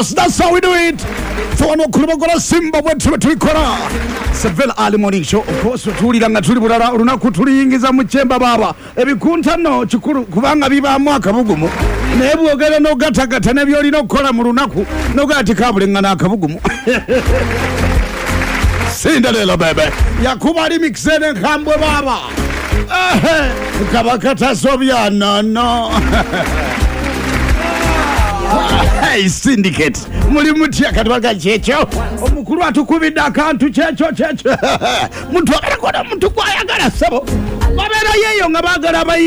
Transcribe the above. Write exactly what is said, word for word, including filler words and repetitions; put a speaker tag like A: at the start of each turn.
A: Yes, that's how we do it. For no Kulubagora Simba went to Tricora. It's a very early morning show. Of course, Tuli and Tuli Runa Kuturi is a Muchemba Baba. Every Kunta no Chukuru Kubanga Viva Makabugumu. Never get no Gataka, and every no Kola Murunaku, no Gatikabring and Akabugumu. Cinderella baby. Yakubari Mixen and Kambo Baba. Kabakata Sovia, no, no. Hey, syndicate. Mulimutia katwaka checho. Omukuru atukubida kantu checho checho. Muntu akakona muntu kwa yagala sabo. Babera yeyo ngabagala bayi.